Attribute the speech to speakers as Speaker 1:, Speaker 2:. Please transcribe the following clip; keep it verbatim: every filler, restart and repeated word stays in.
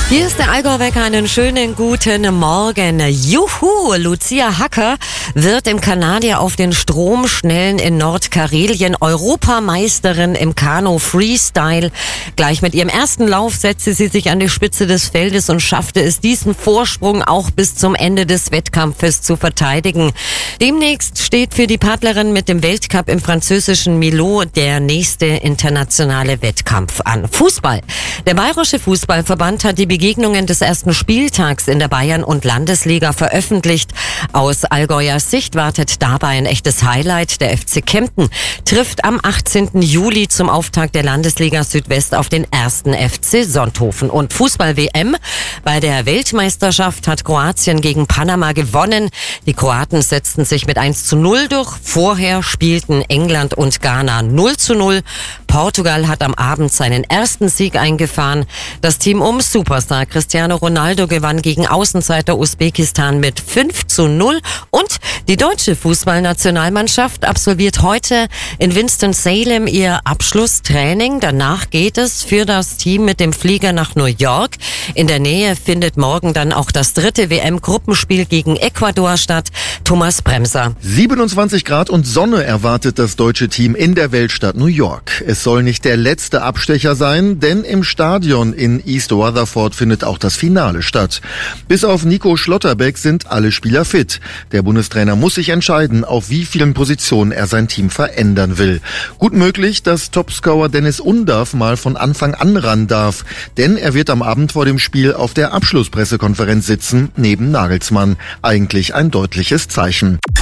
Speaker 1: Hier ist der Allgäu-Wecker, einen schönen guten Morgen. Juhu, Lucia Hacker wird im Kanadier auf den Stromschnellen in Nordkarelien Europameisterin im Kanu Freestyle. Gleich mit ihrem ersten Lauf setzte sie sich an die Spitze des Feldes und schaffte es, diesen Vorsprung auch bis zum Ende des Wettkampfes zu verteidigen. Demnächst steht für die Paddlerin mit dem Weltcup im französischen Millau der nächste internationale Wettkampf an. Fußball. Der Bayerische Fußballverband hat die Begegnungen des ersten Spieltags in der Bayern- und Landesliga veröffentlicht. Aus Allgäuer Sicht wartet dabei ein echtes Highlight. Der F C Kempten trifft am achtzehnten Juli zum Auftakt der Landesliga Südwest auf den ersten F C Sonthofen. Und Fußball-W M. Bei der Weltmeisterschaft hat Kroatien gegen Panama gewonnen. Die Kroaten setzten sich mit eins zu null durch. Vorher spielten England und Ghana null zu null. Portugal hat am Abend seinen ersten Sieg eingefahren. Das Team um Superstar Cristiano Ronaldo gewann gegen Außenseiter Usbekistan mit fünf zu null. Und die deutsche Fußballnationalmannschaft absolviert heute in Winston-Salem ihr Abschlusstraining. Danach geht es für das Team mit dem Flieger nach New York. In der Nähe findet morgen dann auch das dritte W M-Gruppenspiel gegen Ecuador statt. Thomas Bremser.
Speaker 2: siebenundzwanzig Grad und Sonne erwartet das deutsche Team in der Weltstadt New York. Es soll nicht der letzte Abstecher sein, denn im Stadion in East Rutherford findet auch das Finale statt. Bis auf Nico Schlotterbeck sind alle Spieler fit. Der Bundestrainer muss sich entscheiden, auf wie vielen Positionen er sein Team verändern will. Gut möglich, dass Topscorer Dennis Undaff mal von Anfang an ran darf, denn er wird am Abend vor dem Spiel auf der Abschlusspressekonferenz sitzen, neben Nagelsmann. Eigentlich ein deutliches Zeichen.